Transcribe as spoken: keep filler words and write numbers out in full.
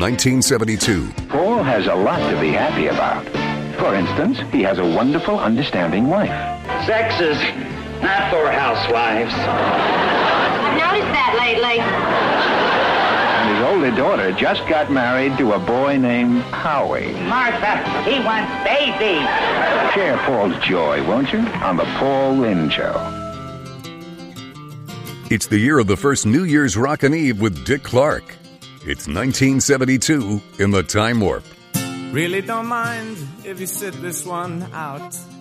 nineteen seventy-two. Paul has a lot to be happy about. For instance, he has a wonderful, understanding wife. Sex is not for housewives. I've noticed that lately. And his older daughter just got married to a boy named Howie. Martha, he wants baby. Share Paul's joy, won't you? On the Paul Lynde Show. It's the year of the first New Year's Rockin' Eve with Dick Clark. It's nineteen seventy-two in the Time Warp. Really don't mind if you sit this one out.